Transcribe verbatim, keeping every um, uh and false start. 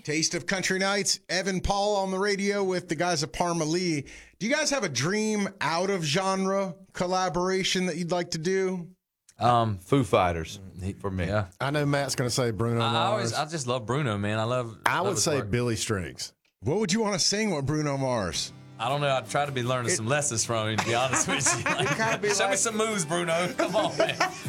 Taste of Country Nights. Evan Paul on the radio with the guys at Parma Lee. Do you guys have a dream out of genre collaboration that you'd like to do? Um, Foo Fighters for me. Yeah. I know Matt's going to say Bruno I, I always, Mars. I just love Bruno, man. I love. I love would his say work. Billy Strings. What would you want to sing with Bruno Mars? I don't know. I try to be learning some lessons from him. To be honest with you, like, show me some moves, Bruno. Come on, man.